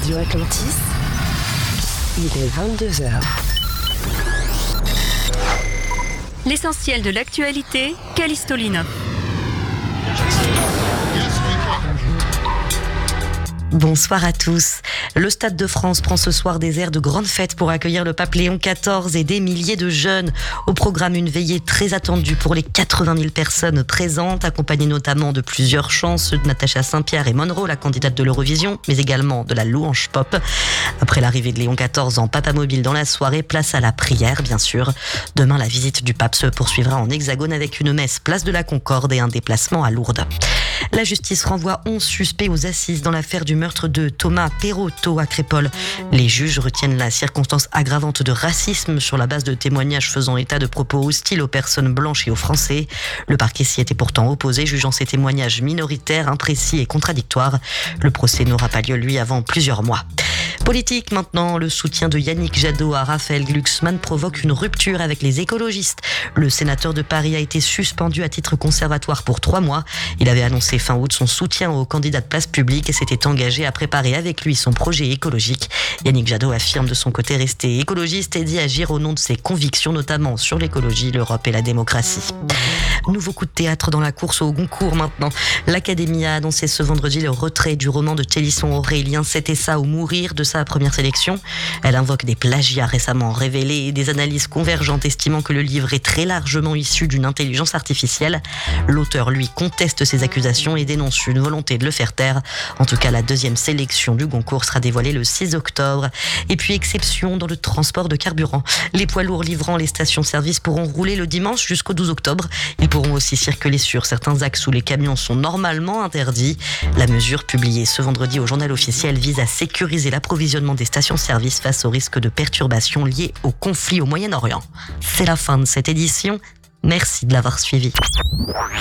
Radio Atlantis, il est 22h. L'essentiel de l'actualité, Callisto Lina. Bonsoir à tous. Le Stade de France prend ce soir des airs de grande fête pour accueillir le pape Léon XIV et des milliers de jeunes. Au programme, une veillée très attendue pour les 80 000 personnes présentes, accompagnées notamment de plusieurs chants, ceux de Natacha Saint-Pierre et Monroe, la candidate de l'Eurovision, mais également de la louange pop. Après l'arrivée de Léon XIV en papamobile dans la soirée, place à la prière, bien sûr. Demain, la visite du pape se poursuivra en Hexagone avec une messe place de la Concorde et un déplacement à Lourdes. La justice renvoie 11 suspects aux assises dans l'affaire du meurtre de Thomas Perotto à Crépol. Les juges retiennent la circonstance aggravante de racisme sur la base de témoignages faisant état de propos hostiles aux personnes blanches et aux Français. Le parquet s'y était pourtant opposé, jugeant ces témoignages minoritaires, imprécis et contradictoires. Le procès n'aura pas lieu, lui, avant plusieurs mois. Politique maintenant, le soutien de Yannick Jadot à Raphaël Glucksmann provoque une rupture avec les écologistes. Le sénateur de Paris a été suspendu à titre conservatoire pour 3 mois. Il avait annoncé fin août son soutien au candidat de place publique et s'était engagé à préparer avec lui son projet écologique. Yannick Jadot affirme de son côté rester écologiste et dit agir au nom de ses convictions, notamment sur l'écologie, l'Europe et la démocratie. Nouveau coup de théâtre dans la course au Goncourt maintenant. L'Académie a annoncé ce vendredi le retrait du roman de Télisson Aurélien C'était ça ou mourir de sa première sélection. Elle invoque des plagiats récemment révélés et des analyses convergentes estimant que le livre est très largement issu d'une intelligence artificielle. L'auteur, lui, conteste ces accusations et dénonce une volonté de le faire taire. En tout cas, la deuxième sélection du Goncourt sera dévoilée le 6 octobre. Et puis, exception dans le transport de carburant. Les poids lourds livrant les stations-service pourront rouler le dimanche jusqu'au 12 octobre. Ils pourront aussi circuler sur certains axes où les camions sont normalement interdits. La mesure publiée ce vendredi au journal officiel vise à sécuriser l'approvisionnement des stations-service face au risque de perturbations liées au conflit au Moyen-Orient. C'est la fin de cette édition. Merci de l'avoir suivi.